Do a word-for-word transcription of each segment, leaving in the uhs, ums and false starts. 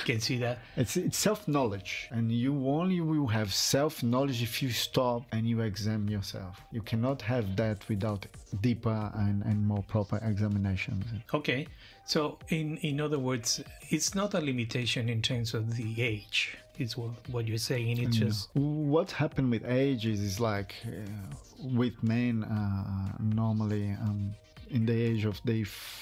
can see that. It's, it's self-knowledge, and you only will have self-knowledge if you stop and you examine yourself. You cannot have that without deeper and, and more proper examinations. Okay, so in, in other words, it's not a limitation in terms of the age. It's what, what you're saying. It's just... What happened with age is, is like uh, with men uh, normally um, in the age of their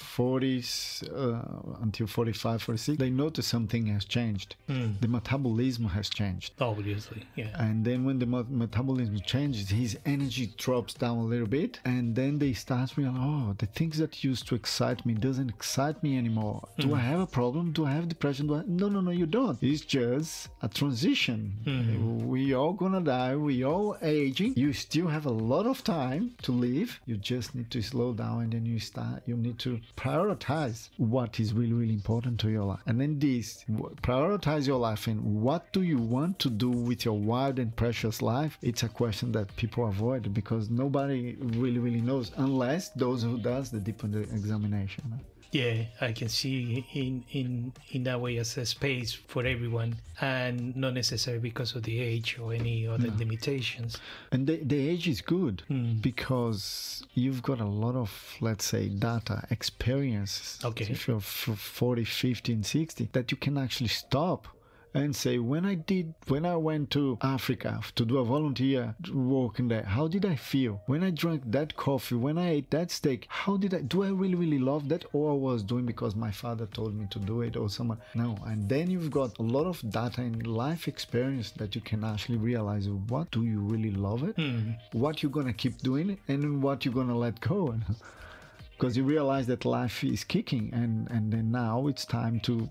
forties uh, until forty-five, forty-six, they notice something has changed. Mm. The metabolism has changed. Obviously, yeah. And then when the mo- metabolism changes, his energy drops down a little bit, and then they start realizing, oh, the things that used to excite me doesn't excite me anymore. Do mm. I have a problem? Do I have depression? Do I... No, no, no, you don't. It's just a transition. Mm. We all gonna die. We all aging. You still have a lot of time to live. You just need to slow down, and then you start. You need to prioritize what is really, really important to your life. And then this, prioritize your life and what do you want to do with your wild and precious life? It's a question that people avoid because nobody really, really knows unless those who does the deep examination. Yeah, I can see in, in, in that way as a space for everyone and not necessarily because of the age or any other no. limitations. And the, the age is good mm. because you've got a lot of, let's say, data, experience. Okay. If you're forty, fifty, and sixty, that you can actually stop and say, when I did, when I went to Africa to do a volunteer work in there, how did I feel? When I drank that coffee, when I ate that steak, how did I, do I really, really love that? Or I was doing because my father told me to do it or someone? No. And then you've got a lot of data and life experience that you can actually realize what do you really love it? Mm. What you're going to keep doing and what you're going to let go. Because you realize that life is kicking and, and then now it's time to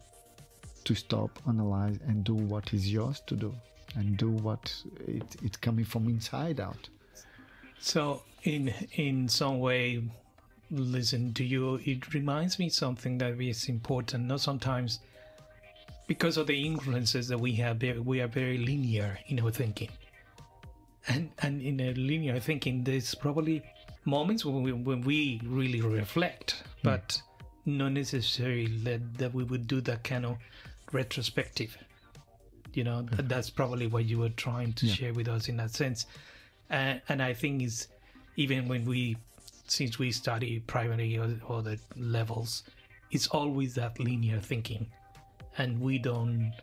to stop, analyze, and do what is yours to do, and do what it, it's coming from inside out. So, in in some way, listen to you. It reminds me something that is important. Not sometimes because of the influences that we have. We are very linear in our thinking, and and in a linear thinking, there's probably moments when we when we really reflect, but. Mm. Not necessarily that, that we would do that kind of retrospective. You know, mm-hmm. that's probably what you were trying to yeah. share with us in that sense. Uh, and I think is even when we, since we study primary or, or the levels, it's always that linear thinking. And we don't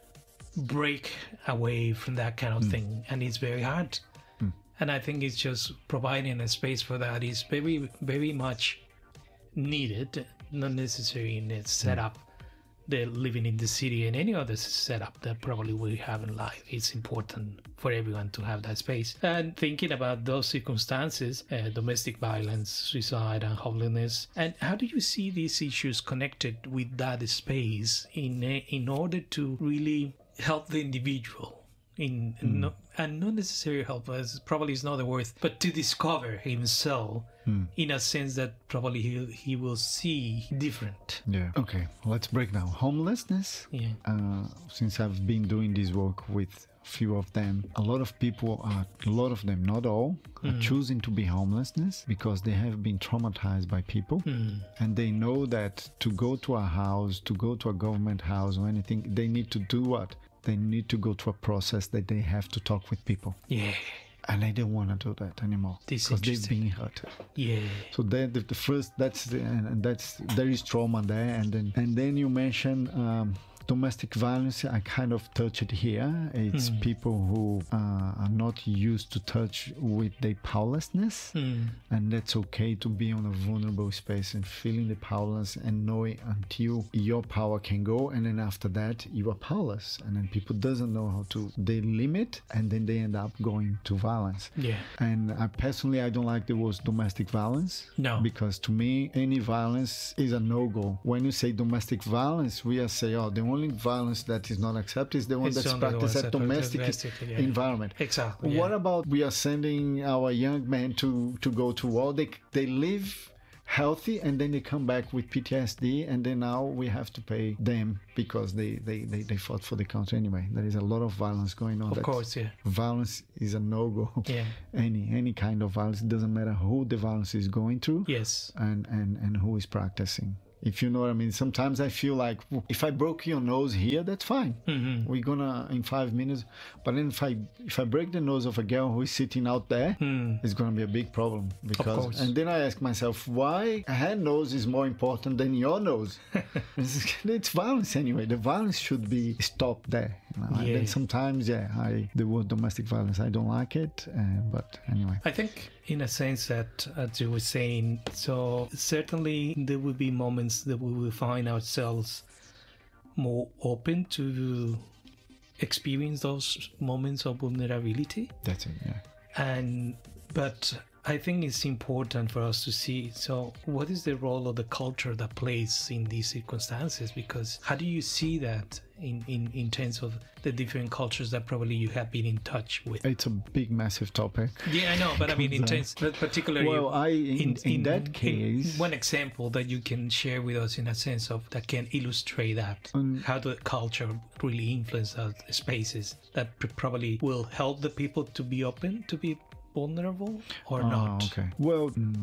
break away from that kind of mm. thing. And it's very hard. Mm. And I think it's just providing a space for that is very, very much needed, not necessarily in its setup, the living in the city and any other setup that probably we have in life. It's important for everyone to have that space. And thinking about those circumstances, uh, domestic violence, suicide and homelessness, and how do you see these issues connected with that space in, in order to really help the individual? In, mm. no, and not necessarily help us, probably is not the word, but to discover himself mm. in a sense that probably he, he will see different. Yeah. Okay, let's break down. Homelessness. Yeah. Uh, since I've been doing this work with a few of them, a lot of people are, a lot of them, not all, mm. are choosing to be homelessness because they have been traumatized by people mm. and they know that to go to a house, to go to a government house or anything, they need to do what? They need to go through a process that they have to talk with people. Yeah. And they don't want to do that anymore because they've been hurt. Yeah. So then the, the first, that's the, and that's, there is trauma there. And then, and then you mention, um, domestic violence. I kind of touch it here. It's mm. people who uh, are not used to touch with their powerlessness, mm. and that's okay to be on a vulnerable space and feeling the powerless and knowing until your power can go, and then after that you are powerless, and then people doesn't know how to. They limit, and then they end up going to violence. Yeah. And I personally I don't like the word domestic violence. No. Because to me any violence is a no-go. When you say domestic violence, we are say, oh, the only violence that is not accepted is the one it's that's practiced at domestic, domestic yeah. environment. Exactly. What yeah. about we are sending our young men to, to go to war? They, they live healthy and then they come back with P T S D, and then now we have to pay them because they, they, they, they fought for the country anyway. There is a lot of violence going on. Of course, yeah. Violence is a no-go. Yeah. Any any kind of violence. It doesn't matter who the violence is going through. Yes. And, and, and who is practicing. If you know what I mean. Sometimes I feel like if I broke your nose here, that's fine. Mm-hmm. We're gonna in five minutes. But then if I if I break the nose of a girl who is sitting out there, mm. it's gonna be a big problem. Because course. and then I ask myself, why her nose is more important than your nose? it's, it's violence anyway. The violence should be stopped there. You know? Yeah. And then sometimes, yeah, I the word domestic violence, I don't like it. Uh, but anyway, I think in a sense that, as you were saying, so certainly there will be moments that we will find ourselves more open to experience those moments of vulnerability. That's it, yeah. And but I think it's important for us to see, so what is the role of the culture that plays in these circumstances? Because how do you see that in, in, in terms of the different cultures that probably you have been in touch with? It's a big, massive topic. Yeah, I know, but I mean, in terms, but particularly, well, I in, in, in that case, in one example that you can share with us in a sense of that can illustrate that, um, how the culture really influences our spaces that probably will help the people to be open, to be vulnerable or oh, not. Okay. Well, mm,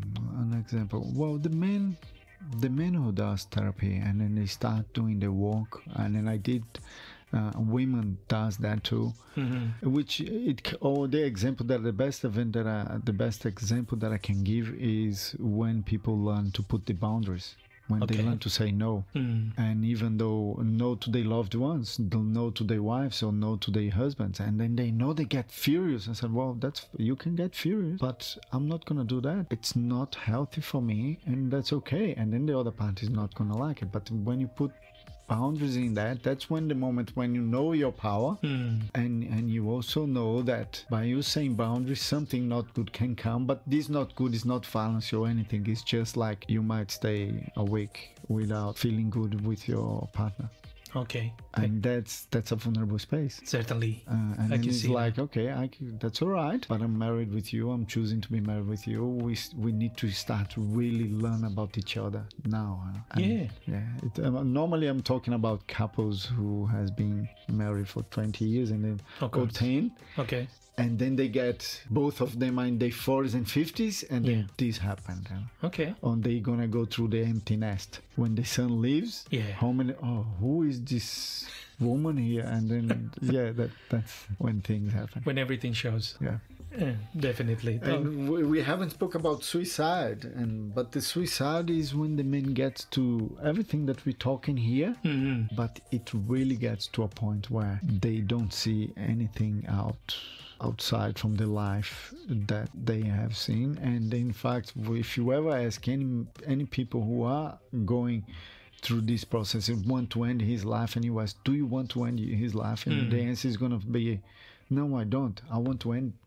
an example. Well, the man, the man who does therapy and then they start doing the work, and then I did. Uh, women does that too, mm-hmm. which it or the example that the best event that I, the best example that I can give is when people learn to put the boundaries. When okay. they learn to say no. Mm. And even though no to their loved ones, no to their wives or no to their husbands. And then they know they get furious. I said, well, that's you can get furious, but I'm not going to do that. It's not healthy for me, and that's okay. And then the other party is not going to like it. But when you put boundaries in that, that's when the moment when you know your power mm. and and you also know that by you saying boundaries something not good can come, but this not good is not violence or anything. It's just like you might stay awake without feeling good with your partner. Okay. And that's that's a vulnerable space. Certainly. Uh, and I then can it's see like, that. okay, I can, that's all right, but I'm married with you. I'm choosing to be married with you. We we need to start to really learn about each other now. Uh, and yeah. Yeah. It, um, normally, I'm talking about couples who has been married for twenty years and then or ten. Okay. And then they get, both of them are in their forties and fifties, and yeah. then this happened. You know? Okay. And they're going to go through the empty nest. When the son leaves, yeah. how many, oh, who is this woman here? And then, yeah, that that's when things happen. When everything shows. Yeah. Yeah, definitely. And we, we haven't spoke about suicide, and but the suicide is when the man gets to everything that we're talking here, mm-hmm. but it really gets to a point where they don't see anything out outside from the life that they have seen. And in fact, if you ever ask any any people who are going through this process and want to end his life, and you ask, do you want to end his life? And mm. the answer is going to be, no, I don't. I want to end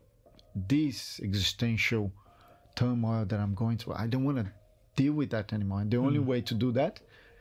this existential turmoil that I'm going through. I don't want to deal with that anymore. And the mm. only way to do that,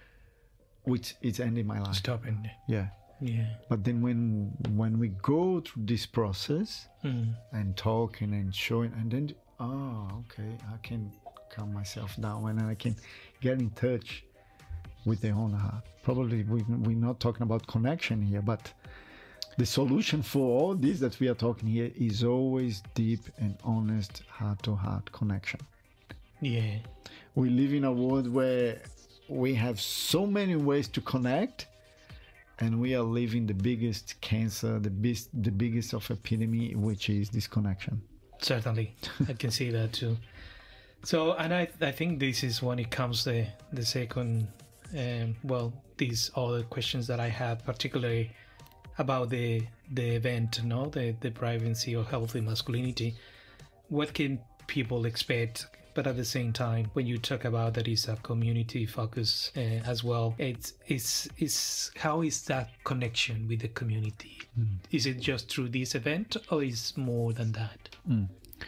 which is ending my life. Stopping. Yeah. Yeah. But then when when we go through this process mm. and talking and showing, and then, oh, okay, I can calm myself down and I can get in touch with their own heart. Probably we, we're not talking about connection here, but the solution for all this that we are talking here is always deep and honest heart-to-heart connection. Yeah. We live in a world where we have so many ways to connect, and we are living the biggest cancer, the biggest, the biggest of epidemic, which is disconnection. Certainly, I can see that too. So, and I, I think this is when it comes the the second, um, well, these other questions that I have, particularly about the the event, no, the the privacy or healthy masculinity. What can people expect? But at the same time, when you talk about that it's a community focus uh, as well, it's, it's, it's how is that connection with the community? Mm. Is it just through this event or is more than that? Mm.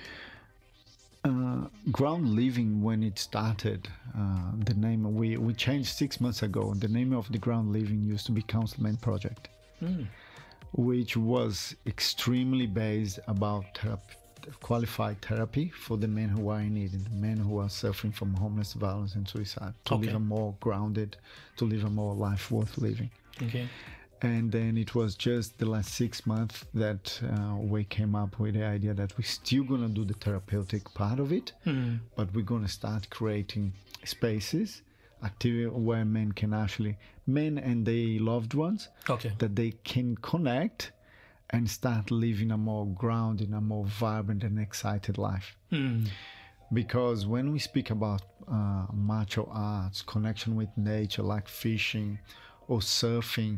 Uh, Ground Living, when it started, uh, the name, we, we changed six months ago. The name of the Ground Living used to be Counselman Project, mm. which was extremely based about therapy. Qualified therapy for the men who are in need, and the men who are suffering from homeless, violence, and suicide, to okay. live a more grounded, to live a more life worth living. Okay. And then it was just the last six months that uh, we came up with the idea that we're still going to do the therapeutic part of it, mm. but we're going to start creating spaces activity where men can actually, men and their loved ones, Okay. that they can connect and start living a more grounded, a more vibrant and excited life. Mm. Because when we speak about uh, martial arts, connection with nature, like fishing or surfing,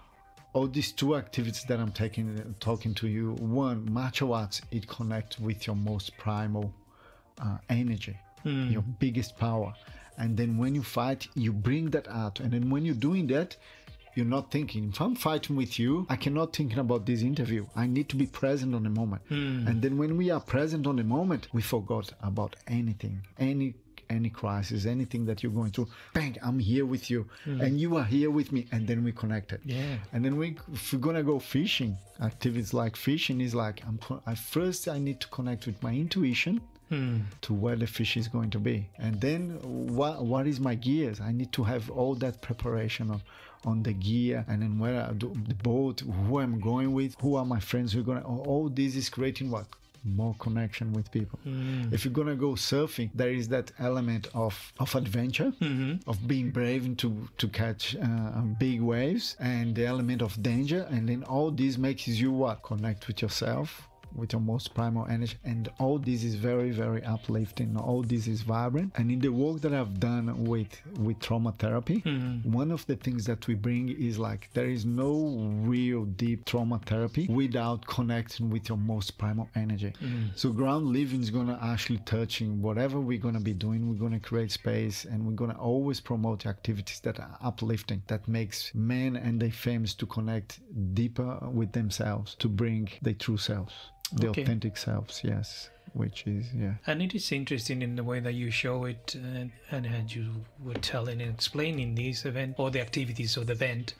all these two activities that I'm taking, talking to you, one, martial arts, it connects with your most primal uh, energy, Mm. your biggest power. And then when you fight, you bring that out. And then when you're doing that, you're not thinking, if I'm fighting with you, I cannot thinking about this interview. I need to be present on the moment. Mm. And then when we are present on the moment, we forgot about anything, any any crisis, anything that you're going through. Bang, I'm here with you. Mm. And you are here with me. And then we connected. Yeah. And then we, if we're going to go fishing, activities like fishing is like, I'm at first I need to connect with my intuition. Mm. To where the fish is going to be, and then what what is my gears? I need to have all that preparation on on the gear, and then where I do the boat, who I'm going with, who are my friends who are gonna, all this is creating what? More connection with people. Mm. If you're gonna go surfing, there is that element of of adventure, Mm-hmm. of being brave and to to catch uh, big waves, and the element of danger, and then all this makes you what? Connect with yourself, with your most primal energy, and all this is very, very uplifting. All this is vibrant. And in the work that I've done with with trauma therapy, Mm. one of the things that we bring is like there is no real deep trauma therapy without connecting with your most primal energy. Mm. So ground living is gonna actually touching whatever we're gonna be doing. We're gonna create space, and we're gonna always promote activities that are uplifting, that makes men and their femmes to connect deeper with themselves, to bring their true selves. The Okay. authentic selves, yes, which is, yeah. And it is interesting in the way that you show it, and, and as you were telling and explaining this event or the activities of the event,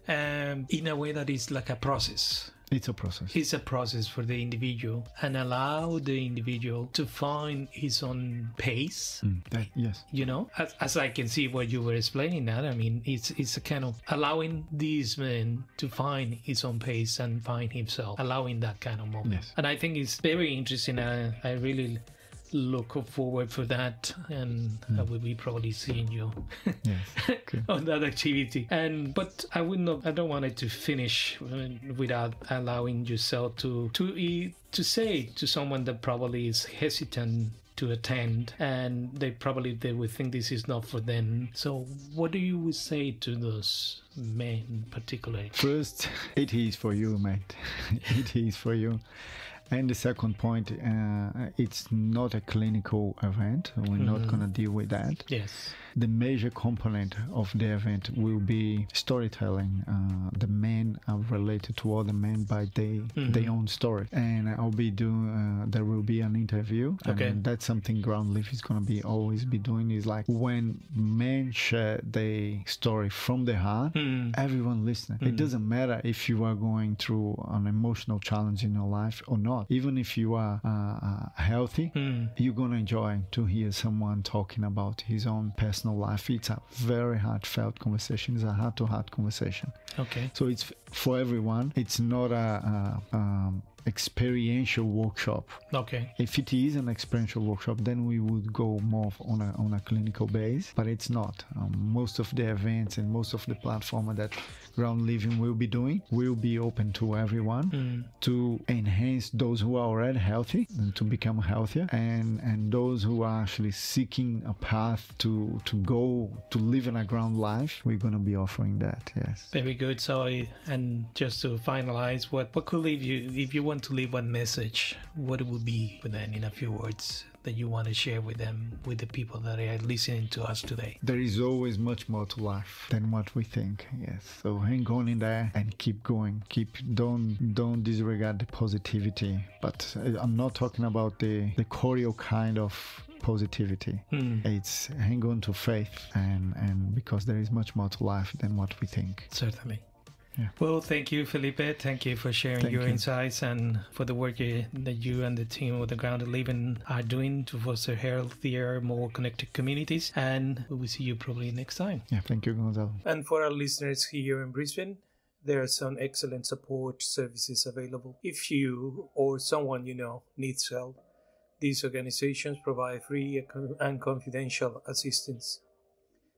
um, in a way that is like a process. It's a process. It's a process for the individual, and allow the individual to find his own pace. Mm, that, yes. You know, as, as I can see what you were explaining that, I mean, it's it's a kind of allowing these men to find his own pace and find himself, allowing that kind of moment. Yes. And I think it's very interesting. I, I really look forward for that, and I will be probably seeing you Yes. Okay. on that activity. And but I would not. I don't want it to finish without allowing yourself to to e- to say to someone that probably is hesitant to attend, and they probably they would think this is not for them. So what do you would say to those men particularly? First, it is for you, mate. It is for you. And the second point, uh, it's not a clinical event. We're Mhm. not going to deal with that. Yes. The major component of the event will be storytelling. Uh, the men are related to other men by they, Mhm. their own story. And I'll be doing, uh, there will be an interview. Okay. And that's something Ground Leaf is going to be always be doing, is like when men share their story from the heart, Mm. everyone listening. Mm. It doesn't matter if you are going through an emotional challenge in your life or not. Even if you are uh, uh, healthy, Mm. you're going to enjoy to hear someone talking about his own personal life. It's a very heartfelt conversation. It's a heart-to-heart conversation. Okay. So it's for everyone. It's not a, a um, experiential workshop. Okay. If it is an experiential workshop, then we would go more on a on a clinical base, but it's not. Um, most of the events and most of the platform that Ground Living will be doing will be open to everyone Mm. to enhance those who are already healthy and to become healthier, and and those who are actually seeking a path to to go to live in a ground life. We're going to be offering that. Yes. Very good. So, I- and just to finalize, what what could leave you if you want to leave one message? What it would be, with then in a few words, that you want to share with them, with the people that are listening to us today? There is always much more to life than what we think. Yes. So hang on in there and keep going. Keep don't don't disregard the positivity. But I'm not talking about the the choreo kind of positivity. Mm. It's hang on to faith, and and because there is much more to life than what we think. Certainly. Yeah. Well, thank you, Felipe. Thank you for sharing Thank your you. insights and for the work you, that you and the team of the Grounded Living are doing to foster healthier, more connected communities. And we will see you probably next time. Yeah. Thank you, Gonzalo. And for our listeners here in Brisbane, there are some excellent support services available. If you or someone you know needs help, these organizations provide free and confidential assistance.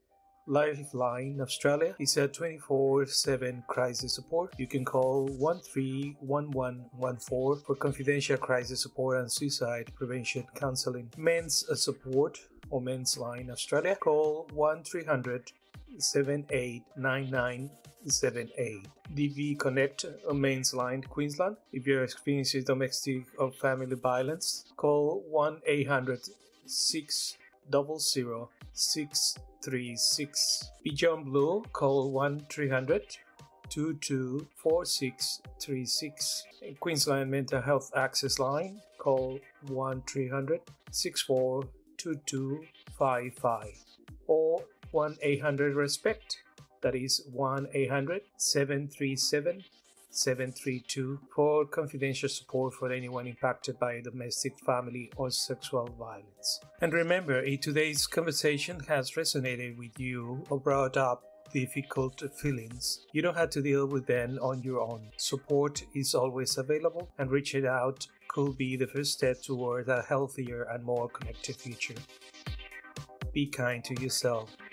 Lifeline Australia is a twenty-four seven crisis support. You can call one three one one one four for confidential crisis support and suicide prevention counseling. Men's Support or Men's Line Australia, call one three hundred seven eight nine nine seven eight. D V Connect Men's Line Queensland. If you're experiencing domestic or family violence, call one eight hundred six zero zero six three six. Beyond Blue, call one three hundred two two four six three six. Queensland Mental Health Access Line, call one three hundred six four two two five five or one eight hundred RESPECT, that is one eight hundred seven three seven seven three two, for confidential support for anyone impacted by domestic, family, or sexual violence. And remember, if today's conversation has resonated with you or brought up difficult feelings, you don't have to deal with them on your own. Support is always available, and reaching out could be the first step toward a healthier and more connected future. Be kind to yourself.